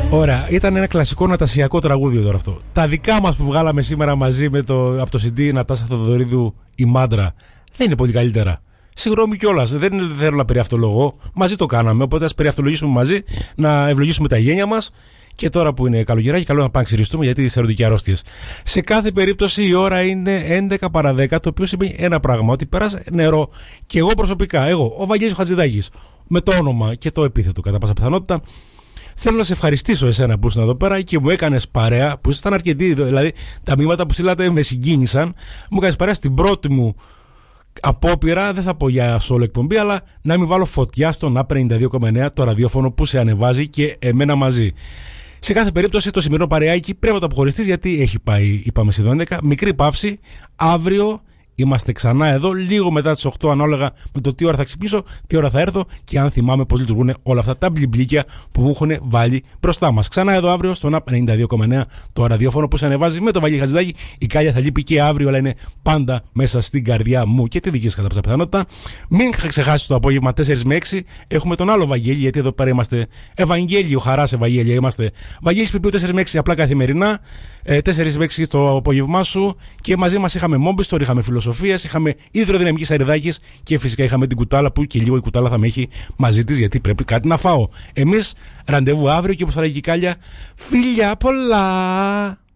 Ωραία, ήταν ένα κλασικό νατασιακό τραγούδι τώρα αυτό. Τα δικά μας που βγάλαμε σήμερα μαζί με από το CD Νατάσα Θοδωρίδου η Μάντρα δεν είναι πολύ καλύτερα. Συγγνώμη κιόλας, δεν θέλω να περιαυτολογώ. Μαζί το κάναμε, οπότε ας περιαυτολογήσουμε μαζί, να ευλογήσουμε τα γένια μας. Και τώρα που είναι καλοκαιράκι, καλό να πάμε να ξυριστούμε γιατί τις ερωτικές αρρώστιες. Σε κάθε περίπτωση η ώρα είναι 11 παρά 10, το οποίο σημαίνει ένα πράγμα, ότι πέρασε νερό. Και εγώ προσωπικά, ο Βαγγέλης Χατζηδάκης, με το όνομα και το επίθετο κατά πάσα πιθανότητα, θέλω να σε ευχαριστήσω εσένα που ήσουν εδώ πέρα και μου έκανες παρέα, που ήσασταν αρκετοί, δηλαδή τα μηνύματα που στείλατε με συγκίνησαν. Μου έκανες παρέα στην πρώτη μου απόπειρα, δεν θα πω για solo εκπομπή, αλλά να μην βάλω φωτιά στον A52,9, το ραδιόφωνο που σε ανεβάζει και εμένα μαζί. Σε κάθε περίπτωση το σημερινό παρεάκι πρέπει να το αποχωριστείς γιατί έχει πάει, είπαμε σχεδόν 11, μικρή παύση. Αύριο είμαστε ξανά εδώ, λίγο μετά τις 8, ανάλογα με το τι ώρα θα ξυπνήσω, τι ώρα θα έρθω και αν θυμάμαι πώς λειτουργούν όλα αυτά τα μπλιμπλίκια που μου έχουν βάλει μπροστά μας. Ξανά εδώ αύριο στον ΑΠ 92,9, το ραδιόφωνο που σε ανεβάζει με το Βαγγέλη Χατζηδάκη. Η Κάλια θα λείπει και αύριο, αλλά είναι πάντα μέσα στην καρδιά μου και τη δική σας κατά πάσα πιθανότητα. Μην ξεχάσεις το απόγευμα 4 με 6. Έχουμε τον άλλο Βαγγέλη, γιατί εδώ πέρα είμαστε Ευαγγέλιο, χαρά σε Βαγγέλια. Είμαστε Βαγγέλης Πιπίου 4 με 6 απλά καθημερινά. 4 με 6 στο απόγευμά σου και μαζί μας είχαμε Μόμπιστορ, είχαμε φιλοσοφίας, είχαμε υδροδυναμική Σαριδάκης και φυσικά είχαμε την κουτάλα που και λίγο η κουτάλα θα με έχει μαζί της γιατί πρέπει κάτι να φάω. Εμείς ραντεβού αύριο και όπως θα λέγει η Κάλια, φιλιά πολλά!